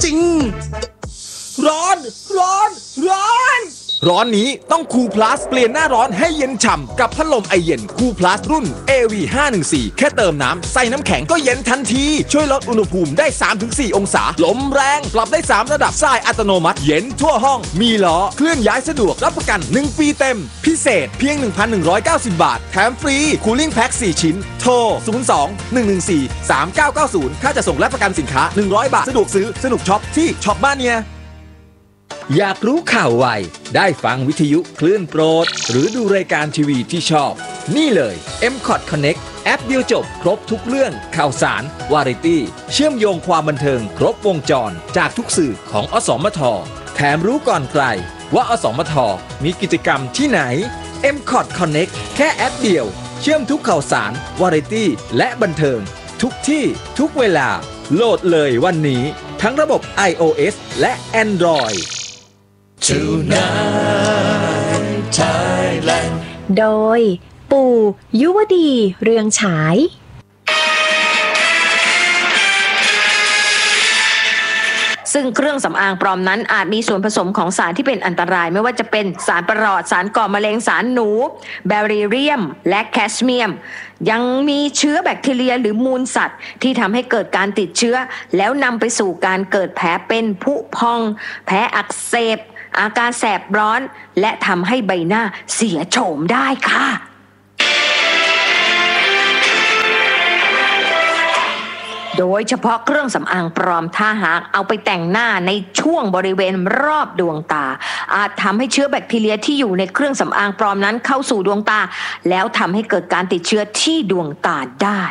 ริงร้อนร้อนนี้ต้องคูลพลัสเปลี่ยนหน้าร้อนให้เย็นฉ่ำกับพัดลมไอเย็นคูลพลัสรุ่น AV514 แค่เติมน้ำใส่น้ำแข็งก็เย็นทันทีช่วยลดอุณหภูมิได้ 3-4 องศาลมแรงปรับได้3ระดับส่ายอัตโนมัติเย็นทั่วห้องมีล้อเคลื่อนย้ายสะดวกรับประกัน1ปีเต็มพิเศษเพียง 1,190 บาทแถมฟรีคูลิ่งแพ็ค4ชิ้นโทร 02-114-3990 ค่าจะส่งและประกันสินค้า100 บาทสะดวกซื้อสนุกช็อปที่ช็อปบ้านเนี่ยอยากรู้ข่าวไวได้ฟังวิทยุคลื่นโปรดหรือดูรายการทีวีที่ชอบนี่เลย M-Cot Connect แอปเดียวจบครบทุกเรื่องข่าวสารวาไรตี้เชื่อมโยงความบันเทิงครบวงจรจากทุกสื่อของอสมทแถมรู้ก่อนใครว่าอสมทมีกิจกรรมที่ไหน M-Cot Connect แค่แอปเดียวเชื่อมทุกข่าวสารวาไรตี้และบันเทิงทุกที่ทุกเวลาโหลดเลยวันนี้ทั้งระบบ iOS และ Android Tonight Thailand โดยปู่ยุวดีเรืองฉายซึ่งเครื่องสำอางปลอมนั้นอาจมีส่วนผสมของสารที่เป็นอันตรายไม่ว่าจะเป็นสารประหลอดสารก่อมะเร็งสารหนูแบริเรียมและแคดเมียมยังมีเชื้อแบคทีเรียหรือมูลสัตว์ที่ทำให้เกิดการติดเชื้อแล้วนำไปสู่การเกิดแผลเป็นผุพองแผลอักเสบอาการแสบร้อนและทำให้ใบหน้าเสียโฉมได้ค่ะโดยเฉพาะเครื่องสำอางปลอมถ้าหากเอาไปแต่งหน้าในช่วงบริเวณรอบดวงตาอาจทำให้เชื้อแบคทีเรียที่อยู่ในเครื่องสำอางปลอมนั้นเข้าสู่ดวงตาแล้วทำให้เกิดการติดเชื้อที่ดวงตาได้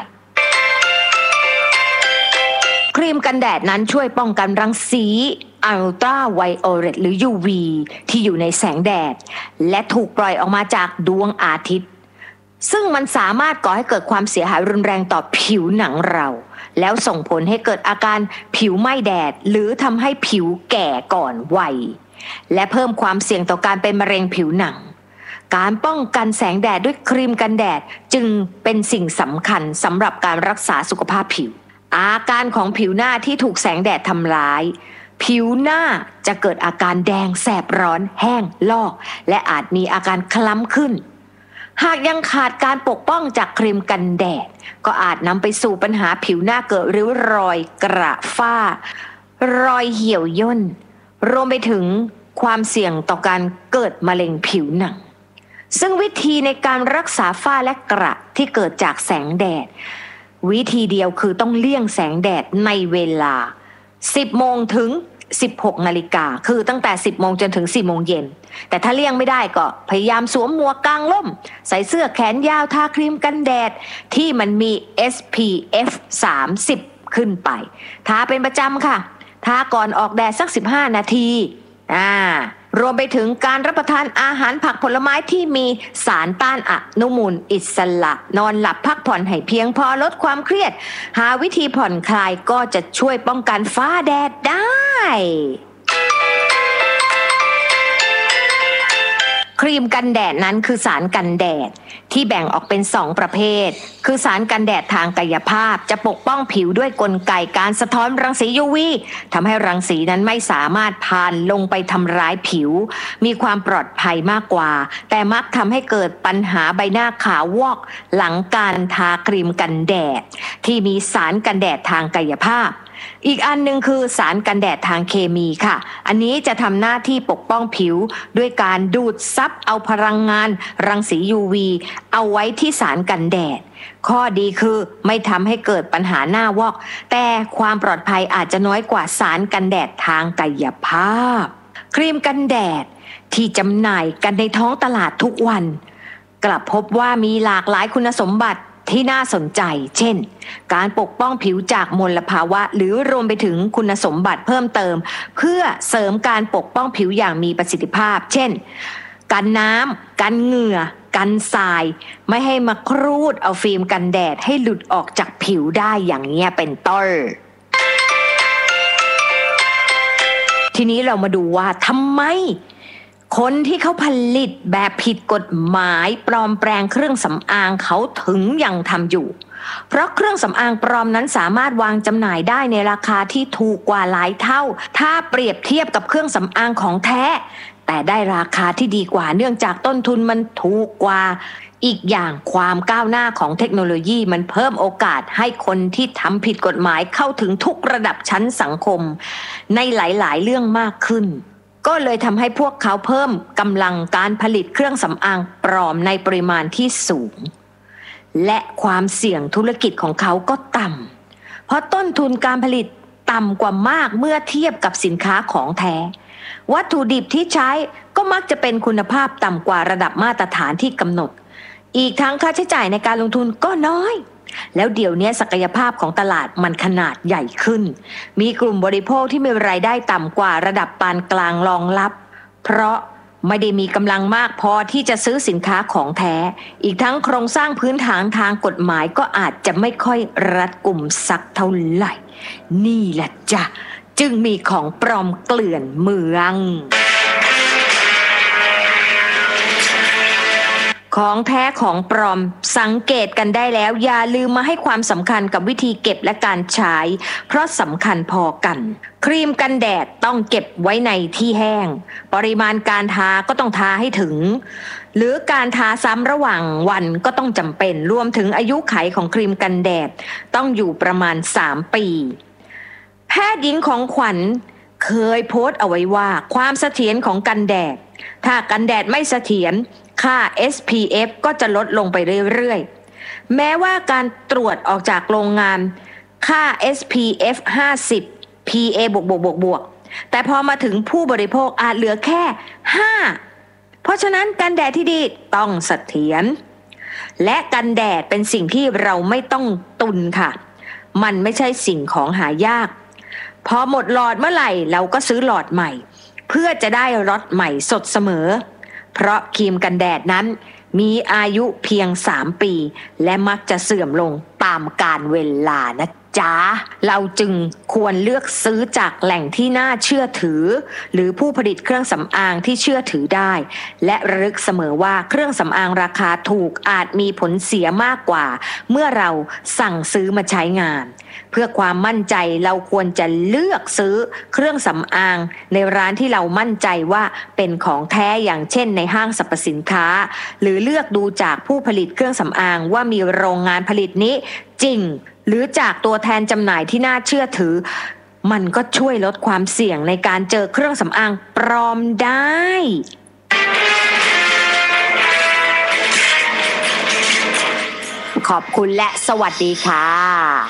ครีมกันแดดนั้นช่วยป้องกันรังสีอัลตราไวโอเลตหรือ UV ที่อยู่ในแสงแดดและถูกปล่อยออกมาจากดวงอาทิตย์ซึ่งมันสามารถก่อให้เกิดความเสียหายรุนแรงต่อผิวหนังเราแล้วส่งผลให้เกิดอาการผิวไหม้แดดหรือทำให้ผิวแก่ก่อนวัยและเพิ่มความเสี่ยงต่อการเป็นมะเร็งผิวหนังการป้องกันแสงแดดด้วยครีมกันแดดจึงเป็นสิ่งสำคัญสำหรับการรักษาสุขภาพผิวอาการของผิวหน้าที่ถูกแสงแดดทำร้ายผิวหน้าจะเกิดอาการแดงแสบร้อนแห้งลอกและอาจมีอาการคล้ำขึ้นหากยังขาดการปกป้องจากครีมกันแดดก็อาจนำไปสู่ปัญหาผิวหน้าเกิดริ้วรอยกระฝ้ารอยเหี่ยวย่นรวมไปถึงความเสี่ยงต่อการเกิดมะเร็งผิวหนังซึ่งวิธีในการรักษาฝ้าและกระที่เกิดจากแสงแดดวิธีเดียวคือต้องเลี่ยงแสงแดดในเวลา 10 โมงถึง 16 นาฬิกาคือตั้งแต่ 10 โมงจนถึง 4 โมงเย็นแต่ถ้าเลี่ยงไม่ได้ก็พยายามสวมหมวกกางร่มใส่เสื้อแขนยาวทาครีมกันแดดที่มันมี SPF 30 ขึ้นไปทาเป็นประจำค่ะทาก่อนออกแดดสัก 15 นาทีรวมไปถึงการรับประทานอาหารผักผลไม้ที่มีสารต้านอนุมูลอิสระนอนหลับพักผ่อนให้เพียงพอลดความเครียดหาวิธีผ่อนคลายก็จะช่วยป้องกันฟ้าแดดได้ครีมกันแดดนั้นคือสารกันแดดที่แบ่งออกเป็น2ประเภทคือสารกันแดดทางกายภาพจะปกป้องผิวด้วยกลไกการสะท้อนรังสี UV ทำให้รังสีนั้นไม่สามารถผ่านลงไปทำร้ายผิวมีความปลอดภัยมากกว่าแต่มักทำให้เกิดปัญหาใบหน้าขาววอกหลังการทาครีมกันแดดที่มีสารกันแดดทางกายภาพอีกอันนึงคือสารกันแดดทางเคมีค่ะอันนี้จะทำหน้าที่ปกป้องผิวด้วยการดูดซับเอาพลังงานรังสี UV เอาไว้ที่สารกันแดดข้อดีคือไม่ทำให้เกิดปัญหาหน้าวอกแต่ความปลอดภัยอาจจะน้อยกว่าสารกันแดดทางกายภาพครีมกันแดดที่จำหน่ายกันในท้องตลาดทุกวันกลับพบว่ามีหลากหลายคุณสมบัติที่น่าสนใจเช่นการปกป้องผิวจากมลภาวะหรือรวมไปถึงคุณสมบัติเพิ่มเติมเพื่อเสริมการปกป้องผิวอย่างมีประสิทธิภาพเช่นกันน้ำกันเหงื่อกันทรายไม่ให้มาครูดเอาฟิล์มกันแดดให้หลุดออกจากผิวได้อย่างเงี้ยเป็นต้นทีนี้เรามาดูว่าทำไมคนที่เขาผลิตแบบผิดกฎหมายปลอมแปลงเครื่องสำอางเขาถึงยังทำอยู่เพราะเครื่องสำอางปลอมนั้นสามารถวางจำหน่ายได้ในราคาที่ถูกกว่าหลายเท่าถ้าเปรียบเทียบกับเครื่องสำอางของแท้แต่ได้ราคาที่ดีกว่าเนื่องจากต้นทุนมันถูกกว่าอีกอย่างความก้าวหน้าของเทคโนโลยีมันเพิ่มโอกาสให้คนที่ทำผิดกฎหมายเข้าถึงทุกระดับชั้นสังคมในหลายๆเรื่องมากขึ้นก็เลยทำให้พวกเขาเพิ่มกำลังการผลิตเครื่องสำอางปลอมในปริมาณที่สูงและความเสี่ยงธุรกิจของเขาก็ต่ำเพราะต้นทุนการผลิตต่ำกว่ามากเมื่อเทียบกับสินค้าของแท้วัตถุดิบที่ใช้ก็มักจะเป็นคุณภาพต่ำกว่าระดับมาตรฐานที่กำหนดอีกทั้งค่าใช้จ่ายในการลงทุนก็น้อยแล้วเดี๋ยวนี้ศักยภาพของตลาดมันขนาดใหญ่ขึ้นมีกลุ่มบริโภคที่มีรายได้ต่ำกว่าระดับปานกลางรองรับเพราะไม่ได้มีกำลังมากพอที่จะซื้อสินค้าของแท้อีกทั้งโครงสร้างพื้นฐานทางกฎหมายก็อาจจะไม่ค่อยรัดกุมสักเท่าไหร่นี่แหละจ้ะจึงมีของปลอมเกลื่อนเมืองของแท้ของปลอมสังเกตกันได้แล้วอย่าลืมมาให้ความสำคัญกับวิธีเก็บและการใช้เพราะสำคัญพอกันครีมกันแดดต้องเก็บไว้ในที่แห้งปริมาณการทาก็ต้องทาให้ถึงหรือการทาซ้ำระหว่างวันก็ต้องจำเป็นรวมถึงอายุขัยของครีมกันแดดต้องอยู่ประมาณ3 ปีแพทย์หญิงของขวัญเคยโพสต์เอาไว้ว่าความเสถียรของกันแดดถ้ากันแดดไม่เสถียรค่า SPF ก็จะลดลงไปเรื่อยๆแม้ว่าการตรวจออกจากโรงงานค่า SPF 50 PA บวกแต่พอมาถึงผู้บริโภคอาจเหลือแค่5เพราะฉะนั้นกันแดดที่ดีต้องเสถียรและกันแดดเป็นสิ่งที่เราไม่ต้องตุนค่ะมันไม่ใช่สิ่งของหายากพอหมดหลอดเมื่อไหร่เราก็ซื้อหลอดใหม่เพื่อจะได้รสใหม่สดเสมอเพราะครีมกันแดดนั้นมีอายุเพียง3 ปีและมักจะเสื่อมลงตามกาลเวลานะจ๊ะเราจึงควรเลือกซื้อจากแหล่งที่น่าเชื่อถือหรือผู้ผลิตเครื่องสำอางที่เชื่อถือได้และระลึกเสมอว่าเครื่องสำอางราคาถูกอาจมีผลเสียมากกว่าเมื่อเราสั่งซื้อมาใช้งานเพื่อความมั่นใจเราควรจะเลือกซื้อเครื่องสำอางในร้านที่เรามั่นใจว่าเป็นของแท้อย่างเช่นในห้างสรรพสินค้าหรือเลือกดูจากผู้ผลิตเครื่องสำอางว่ามีโรงงานผลิตนี้จริงหรือจากตัวแทนจำหน่ายที่น่าเชื่อถือมันก็ช่วยลดความเสี่ยงในการเจอเครื่องสำอางปลอมได้ขอบคุณและสวัสดีค่ะ